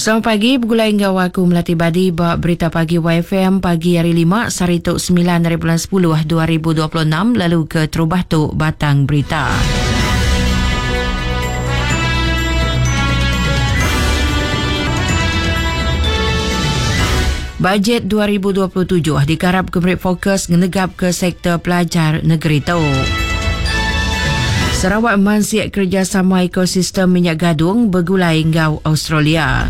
Selamat pagi, bergulai hingga aku Melati Badi buat berita pagi YFM pagi hari 5 Sarituk 9 dari bulan 10 2026 lalu ke Terubah tu Batang Berita. Bajet 2027 dikarap memberi fokus menegap ke sektor pelajar negeri tu. Sarawak mensiap kerjasama ekosistem minyak gadung bergulai hingga Australia.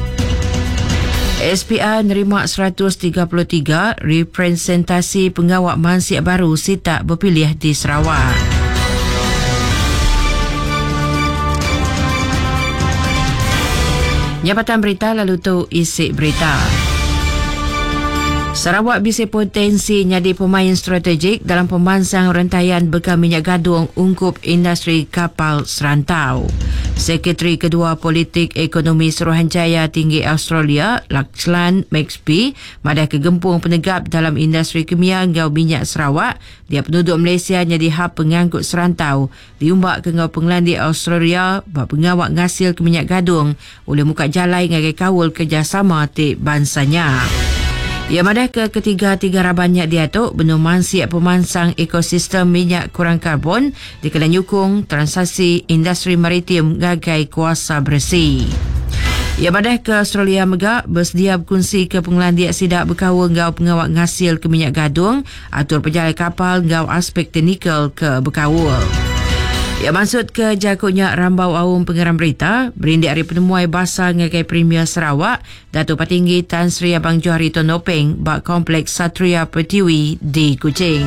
SPR nerima 133 representasi pengawal mansiap baru sitak berpilih di Sarawak. Jabatan berita lalu tu isi berita. Sarawak bisa potensi jadi pemain strategik dalam pemansang rantaian bekal minyak gadung ungkup industri kapal serantau. Sekretari Kedua Politik Ekonomi Suruhanjaya Tinggi Australia, Lakslan Maxby, madah kegempung penegap dalam industri kimia ngau minyak Sarawak, dia penduduk Malaysia jadi hab pengangkut serantau, diumbak ke ngau penglan di Australia, bak pengawak ngasil ke minyak gadung, oleh muka jalai ngagai kawul kerjasama ti bansanya. Ia madah ke ketiga-tiga rabanyak dia tu benuman siap pemansang ekosistem minyak kurang karbon di kena nyukung transaksi industri maritim gagai kuasa bersih. Ia madah ke Australia megak bersedia berkongsi ke pengelan dia sidak berkawa ngau pengawak ngasil ke minyak gadung atur pejalan kapal ngau aspek teknikal ke berkawa. Ia maksud ke jakutnya Rambau Awam Pengeram Berita, berindik hari penemuai basah ngagai Premier Sarawak, Datuk Patinggi Tan Sri Abang Johari Tonopeng, bak Kompleks Satria Pertiwi di Kuching.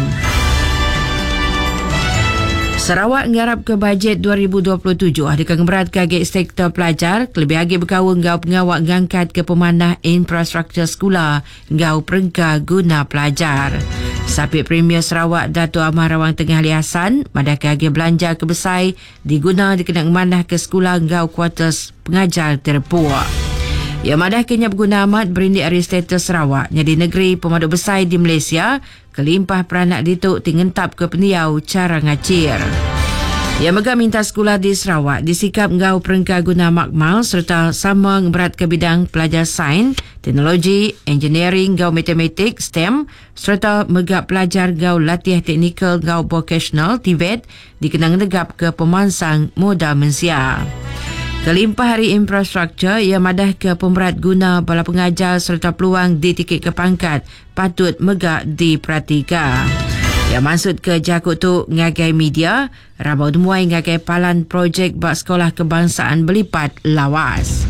Sarawak ngarap ke bajet 2027 akan berat ke sektor pelajar, lebih lagi berkawa ngau pengawak ngangkat ke pemanah infrastruktur sekolah ngau perengka guna pelajar. Sapit Premier Sarawak Datuk Ahmad Rawang Tengah Ali Hassan madah ke belanja kebesai diguna dikenang manah ke sekolah ngau kuartus pengajar terpuak. Ia madah kenya berguna amat berindik hari status Sarawak jadi negeri pemaduk besar di Malaysia kelimpah peranak dituk tingentap ke peniau cara ngacir. Ia megah minta sekolah di Sarawak disikap ngau perengka guna makmal serta sama ngeberat ke bidang pelajar sains, teknologi, engineering ngau matematik, STEM serta megah pelajar ngau latih teknikal ngau vocational, TVET dikenang negap ke pemansang moda mensia. Kelimpah hari infrastruktur ia madah ke pemberat guna bala pengajar serta peluang di tiket ke pangkat patut megah diperhatikan. Ia maksud ke jakut tu ngagai media, rabau demuai ngagai palan projek bak sekolah kebangsaan berlipat lawas.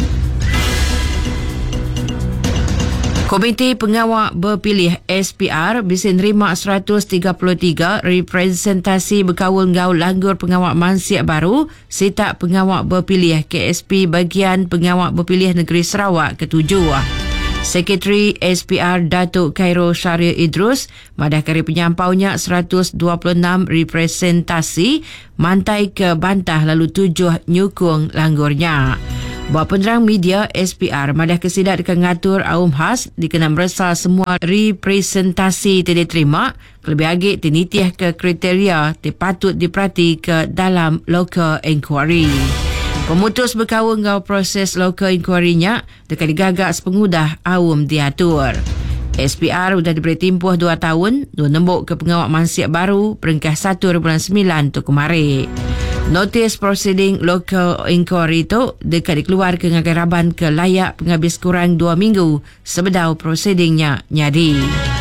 Komiti Pengawal Berpilih SPR bisa nerima 133 representasi berkawal ngau langgur pengawal mansiap baru sitak pengawal berpilih KSP bagian pengawal berpilih negeri Sarawak ketujuh. Sekretari SPR Datuk Khairul Syariah Idrus madah kari penyampaunya 126 representasi mantai ke bantah lalu 7 nyukung langgurnya. Buat penerang media SPR madah kesidak dekat ngatur awam khas dikena merasa semua representasi tidak diterima lebih lagi tinitih ke kriteria patut diperhati ke dalam local inquiry. Pemutus berkawal ngau proses local inquiry-nya dekat digagak sepengudah awam diatur. SPR sudah diberi tempoh 2 tahun, 2 nembok ke pengawal mansiap baru peringkat 1 bulan 9 tu kemarin. Notis proceeding local inquiry tu dekat dikeluarkan dengan raban ke layak penghabis kurang 2 minggu sebedau proceedingnya nyadi.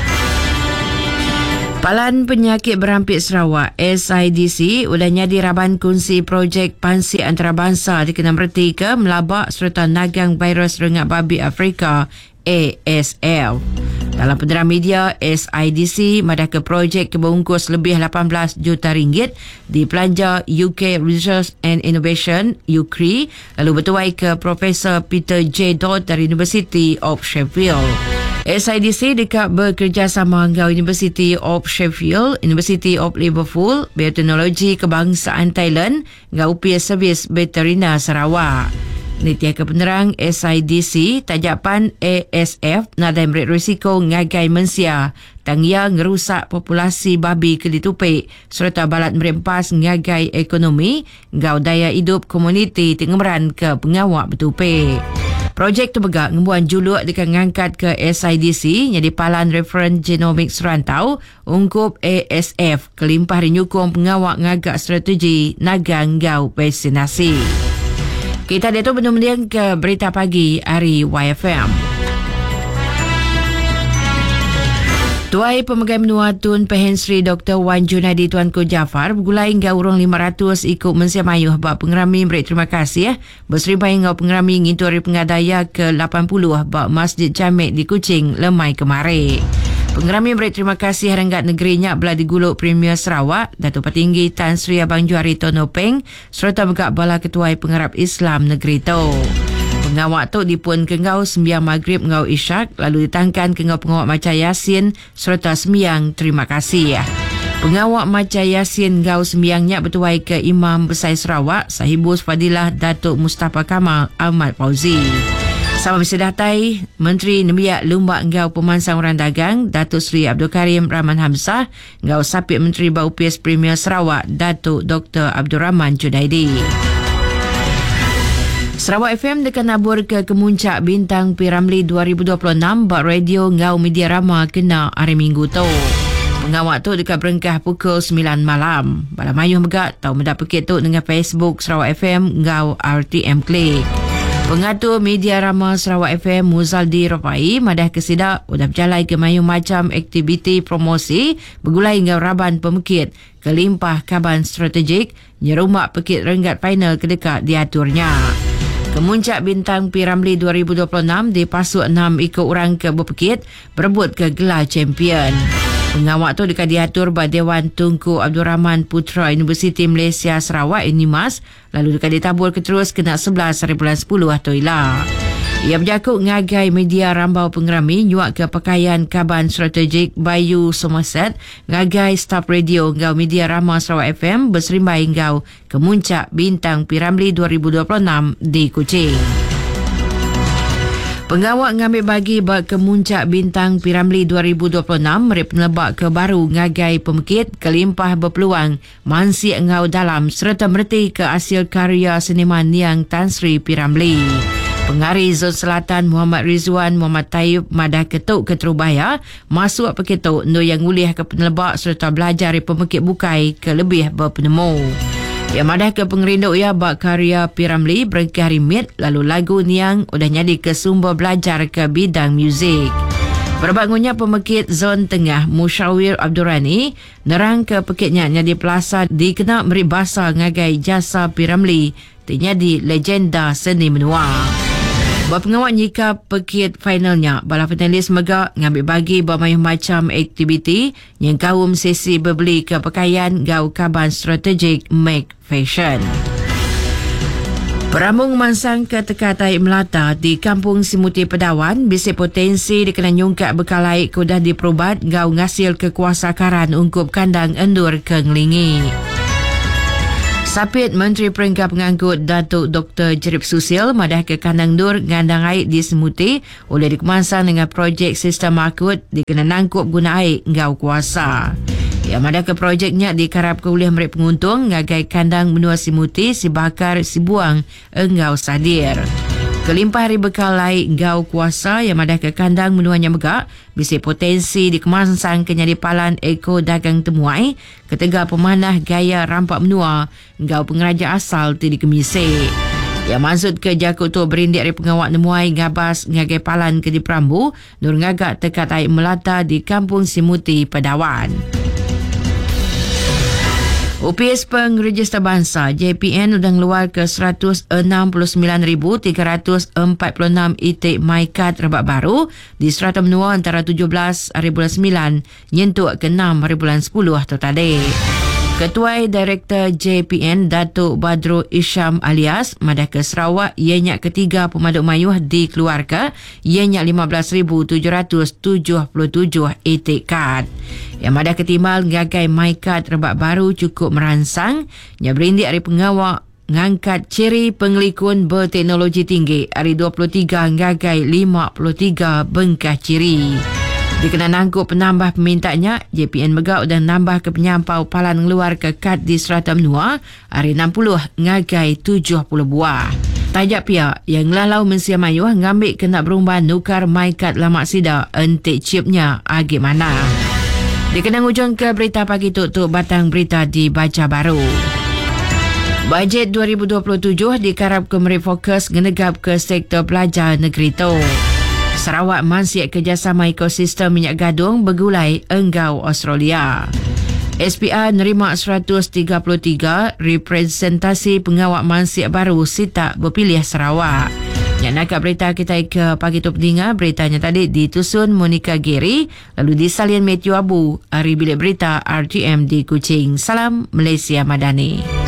Palan Penyakit Berampik Sarawak SIDC udah nyadi raban kongsi projek pansi antarabangsa dikenal merti ke melabak serta nagang virus rengat babi Afrika ASL. Dalam penerang media, SIDC madah ke projek keberungkus lebih 18 juta ringgit di Pelanja UK Research and Innovation UCRI lalu bertuai ke Profesor Peter J. Dodd dari University of Sheffield. SIDC dekat bekerjasama dengan University of Sheffield, University of Liverpool, Bioteknologi Kebangsaan Thailand dengan UPS Servis Veterina Sarawak. Nitiah kepenerang SIDC tajapan ASF nadai merit risiko ngagai mensia tangia ngerusak populasi babi keditupik serta balat merempas ngagai ekonomi ngau daya hidup komuniti tengemeran ke pengawak betupik. Projek tu begak ngembuan juluk dekat ngangkat ke SIDC jadi palan referen genomik serantau ungkup ASF kelimpah rinyukung pengawak ngagak strategi nagang ngau vaksinasi. Kita dia tu benar-benar ke berita pagi hari YFM. Tuai Pemegai Menua Tun Pehen Sri Dr. Wan Junaidi Tuanku Jafar bergulai hingga urang 500 ikut mensiam ayuh bak pengerami beri terima kasih berseribai hingga pengerami nginturi pengadaya ke 80 bak Masjid Jamek di Kuching lemai kemari. Pengerami beri terima kasih Haranggat Negerinya belah diguluk Premier Sarawak Datuk Petinggi Tan Sri Abang Juari Tonopeng serta begak bala Ketuai Pengarap Islam negeri tu. Pengawak tu dipun kengau sembiang maghrib ngau isyak lalu ditangkan kengau pengawak maca Yasin serta sembiang terima kasih. Pengawak maca Yasin ngau sembiangnya bertuai ke Imam Besar Sarawak Sahibus Fadilah Datuk Mustafa Kamal Ahmad Fauzi. Sama bersedatai Menteri Nemiak Lumbak ngau Pemansang Orang Dagang Datuk Seri Abdul Karim Rahman Hamzah ngau Sapit Menteri Baupis Premier Sarawak Datuk Dr. Abdul Rahman Junaidi. Sarawak FM dekat nabur ke kemuncak bintang Piramli 2026 bak radio ngau media rama kena hari Minggu tu. Pengawak tu dekat berengkah pukul 9 malam. Balam ayuh megak tahu mendak pekit tu dengan Facebook Sarawak FM ngau RTM Klik. Pengatur media rama Sarawak FM Muzaldi Rafai madah kesidak udah berjalan ke mayu macam aktiviti promosi bergulai ngau raban pemekit kelimpah kaban strategik nyerumak pekit renggat final kedekat diaturnya. Kemuncak bintang Piramli 2026 dipasuk 6 ikut orang ke berpekit berebut ke gelar champion. Pengawak tu dekat diatur bak Dewan Tunku Abdul Rahman Putra Universiti Malaysia Sarawak UNIMAS lalu dekat ditabur ke terus kena 11 hari bulan 10 atoilah. Ia berjakut ngagai media rambau pengerami nyuak ke pakaian kaban strategik Bayu Somerset ngagai staf radio ngau media rama Sarawak FM berserimbai ngau kemuncak bintang Piramli 2026 di Kuching. Pengawak ngambil bagi bak kemuncak bintang Piramli 2026 mereka penelebak ke baru ngagai pemekit kelimpah berpeluang mansi ngau dalam serta mereti ke hasil karya seniman yang Tan Sri Piramli. Pengari Zon Selatan Muhammad Rizwan Muhammad Taib madah ketuk ke Terubaya masuk peketuk no yang ulih ke penelebak serta belajar pemekit bukai ke lebih berpenemu. Ia madah ke pengerinduk ia bak karya Piramli berengkah rimit lalu lagu niang udah nyadi ke sumber belajar ke bidang muzik. Berbangunnya pemekit Zon Tengah Musyawir Abdul Rani nerang ke pekitnya nyadi pelasa dikena meri bahasa ngagai jasa Piramli ternyadi legenda seni menua. Pengawak nyikap pekit finalnya, bala finalis megak ngambil bagi bermain macam aktiviti yang kaum sesi berbeli ke pakaian gau kaban strategik Make Fashion. Perambung mansang ke tekatai Melata di Kampung Simuti Pedawan bisik potensi dikena nyungkat bekalai kudah diperubat gau ngasil kekuasakaran ungkup kandang endur ke Ngelingi. Sapit Menteri Perengkap Pengangkut Datuk Dr. Jerip Susil madah ke kandang dur ngandang air di Semuti oleh dikemansang dengan projek sistem makut dikena nangkup guna air ngau kuasa. Ia madah ke projeknya dikarap ke oleh mereka penguntung ngagai kandang benua Semuti si bakar si buang engau sadir. Kelimpah hari bekal lai ngau kuasa yang madah ke kandang menuanya megak bisik potensi dikemansang kenyadi palan eko dagang temuai ketega pemanah gaya rampak menua ngau pengeraja asal ti dikemisik. Yang maksud ke jakut tu berindik dari pengawak nemuai ngabas ngagai palan ke di Perambu nur ngagak tekat air Melata di Kampung Simuti Pedawan. UPS Pengregister Bangsa JPN sudah ngeluar ke 169,346 itik MyCard rebak baru di strata menua antara 17 hari bulan 9 nyentuk ke 6 hari bulan 10 atau tadi. Ketua Direktur JPN Datuk Badrul Isham alias madah ke Sarawak ianya ketiga pemaduk mayuh dikeluarkan ianya 15,777 itik kad. Yang madah ketimbal ngagai MyCard rebak baru cukup merangsang yang berindik dari pengawak ngangkat ciri pengelikun berteknologi tinggi hari 23 ngagai 53 bengkah ciri. Dikena nangkuk penambah pemintanya, JPN megak dan nambah ke penyampau palan ngeluar ke kad di strata menua hari 60 ngagai 70 buah. Tajak pihak yang lalau Mensia Mayu ngambil kena berumba nukar maikat lamak sida entik cipnya agi mana. Dikenang ujung ke berita pagi tutup batang berita di Baca Baru. Bajet 2027 dikarap ke fokus ngenegap ke sektor pelajar negeri tu. Sarawak mansiat kerjasama ekosistem minyak gadung bergulai enggau Australia. SPR nerima 133 representasi pengawak mansiat baru sitak berpilih Sarawak. Yang nak berita kita ke pagi tu pendengar, beritanya tadi ditusun Monica Giri, lalu disalin Matthew Abu, hari bilik berita RTM di Kuching. Salam Malaysia Madani.